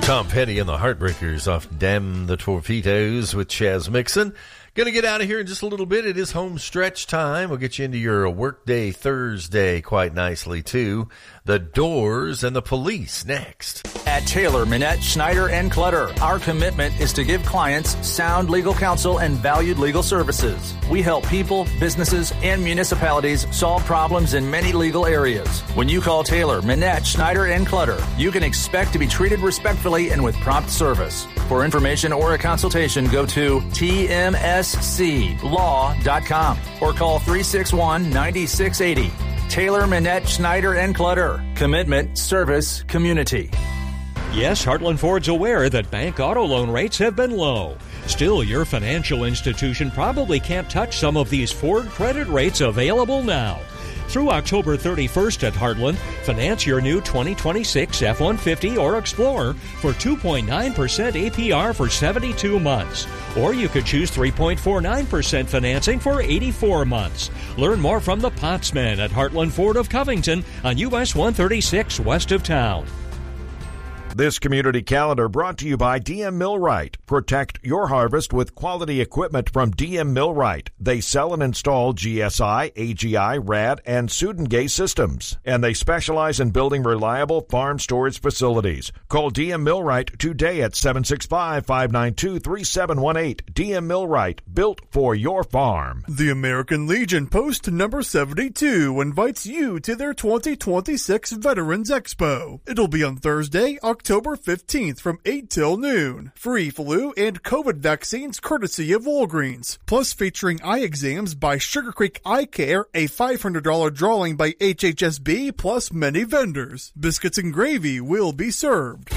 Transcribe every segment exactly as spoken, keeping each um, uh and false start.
Tom Petty and the Heartbreakers off Damn the Torpedoes with Chaz Mixon. Going to get out of here in just a little bit. It is home stretch time. We'll get you into your Workday Thursday quite nicely, too. The Doors and the Police next. At Taylor, Minette, Schneider, and Clutter, our commitment is to give clients sound legal counsel and valued legal services. We help people, businesses, and municipalities solve problems in many legal areas. When you call Taylor, Minette, Schneider, and Clutter, you can expect to be treated respectfully and with prompt service. For information or a consultation, go to T M S C law dot com or call three six one, nine six eight zero. Taylor, Minette, Schneider, and Clutter. Commitment, service, community. Yes, Heartland Ford's aware that bank auto loan rates have been low. Still, your financial institution probably can't touch some of these Ford credit rates available now. Through October thirty-first at Heartland, finance your new twenty twenty-six F one fifty or Explorer for two point nine percent A P R for seventy-two months. Or you could choose three point four nine percent financing for eighty-four months. Learn more from the Potsman at Heartland Ford of Covington on U S one thirty-six west of town. This community calendar brought to you by D M Millwright. Protect your harvest with quality equipment from D M Millwright. They sell and install G S I, A G I, R A D, and Sudengay systems. And they specialize in building reliable farm storage facilities. Call D M Millwright today at seven six five, five nine two, three seven one eight. D M Millwright, built for your farm. The American Legion Post number seventy-two invites you to their twenty twenty-six Veterans Expo. It'll be on Thursday, October fifteenth from eight till noon. Free flu and COVID vaccines courtesy of Walgreens. Plus featuring eye exams by Sugar Creek Eye Care, a five hundred dollars drawing by H H S B, plus many vendors. Biscuits and gravy will be served.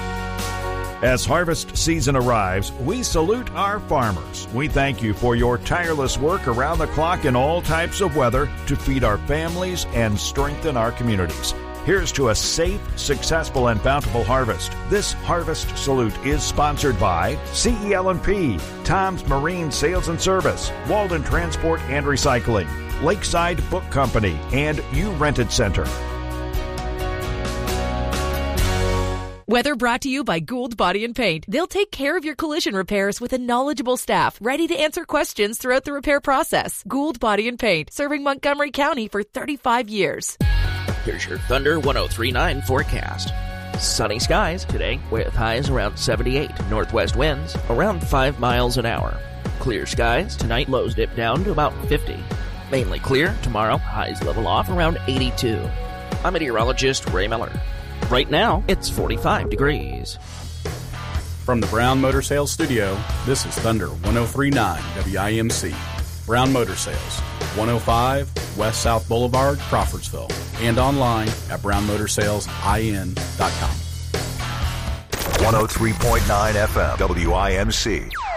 As harvest season arrives, we salute our farmers. We thank you for your tireless work around the clock in all types of weather to feed our families and strengthen our communities. Here's to a safe, successful, and bountiful harvest. This Harvest Salute is sponsored by C E L and P, Tom's Marine Sales and Service, Walden Transport and Recycling, Lakeside Book Company, and You Rented Center. Weather brought to you by Gould Body and Paint. They'll take care of your collision repairs with a knowledgeable staff ready to answer questions throughout the repair process. Gould Body and Paint, serving Montgomery County for thirty-five years. Here's your Thunder one oh three point nine forecast. Sunny skies today with highs around seventy-eight. Northwest winds around five miles an hour. Clear skies tonight, lows dip down to about fifty. Mainly clear tomorrow, highs level off around eighty-two. I'm meteorologist Ray Miller. Right now, it's forty-five degrees. From the Brown Motor Sales Studio, this is Thunder one oh three point nine W I M C. Brown Motor Sales, one oh five West South Boulevard, Crawfordsville, and online at brown motor sales I N dot com. one oh three point nine F M W I M C.